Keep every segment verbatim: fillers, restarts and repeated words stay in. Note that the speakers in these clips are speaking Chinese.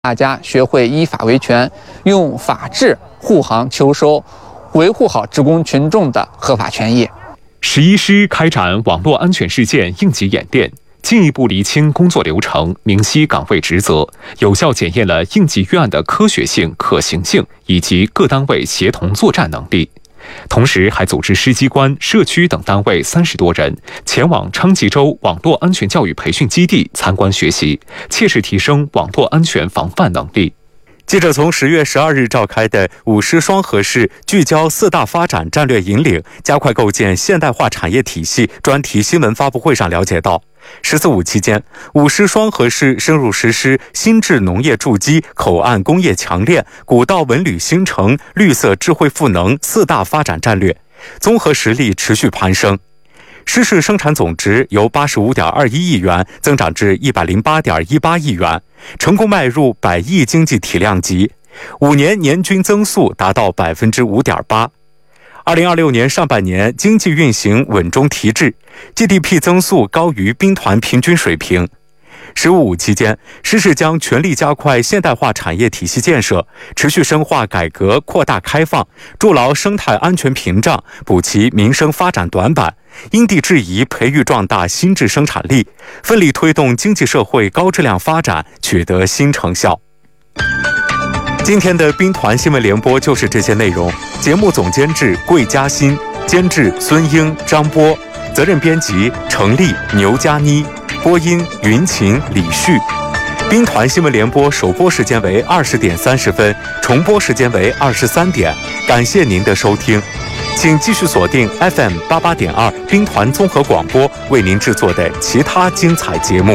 大家学会依法维权，用法治护航求收，维护好职工群众的合法权益。 十一师开展网络安全事件应急演练，进一步厘清工作流程，明晰岗位职责，有效检验了应急预案的科学性、可行性以及各单位协同作战能力。同时，还组织师机关、社区等单位三十多人前往昌吉州网络安全教育培训基地参观学习，切实提升网络安全防范能力。 记者从十月十二日召开的五师双核市聚焦四大发展战略引领，加快构建现代化产业体系专题新闻发布会上了解到，十四五期间，五师双核市深入实施新质农业筑基、口岸工业强链、古道文旅新城、绿色智慧赋能四大发展战略，综合实力持续攀升。师市生产总值由 八十五点二一亿元增长至 一百零八点一八亿元，成功迈入百亿经济体量级，五年年均增速达到 百分之五点八。二零二六年上半年经济运行稳中提质， G D P 增速高于兵团平均水平。十五五期间，师市将全力加快现代化产业体系建设，持续深化改革扩大开放，筑牢生态安全屏障，补齐民生发展短板，因地制宜培育壮大新质生产力，奋力推动经济社会高质量发展取得新成效。今天的兵团新闻联播就是这些内容，节目总监制桂嘉欣，监制孙英、张波，责任编辑程丽、牛佳妮，播音云琴、李旭。兵团新闻联播首播时间为二十点三十分，重播时间为二十三点。感谢您的收听，请继续锁定 F M 八八点二兵团综合广播为您制作的其他精彩节目。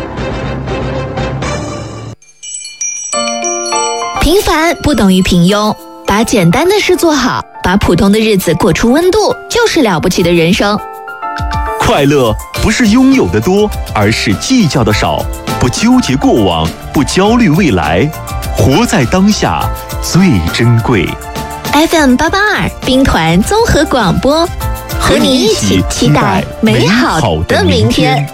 平凡不等于平庸，把简单的事做好，把普通的日子过出温度，就是了不起的人生。 快乐不是拥有的多，而是计较的少，不纠结过往，不焦虑未来，活在当下最珍贵。 F M 八八二兵团综合广播，和你一起期待美好的明天。